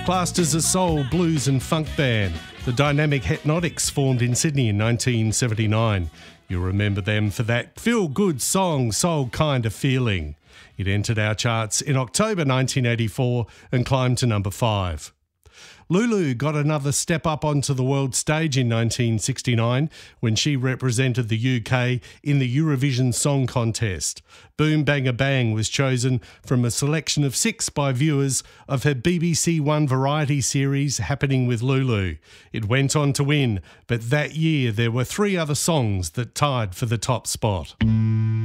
Classed as a soul, blues and funk band, the dynamic Hypnotics formed in Sydney in 1979. You'll remember them for that feel-good song, Soul Kind of Feeling. It entered our charts in October 1984 and climbed to number 5. Lulu got another step up onto the world stage in 1969 when she represented the UK in the Eurovision Song Contest. Boom Bang a Bang was chosen from a selection of 6 by viewers of her BBC One variety series Happening with Lulu. It went on to win, but that year there were 3 other songs that tied for the top spot.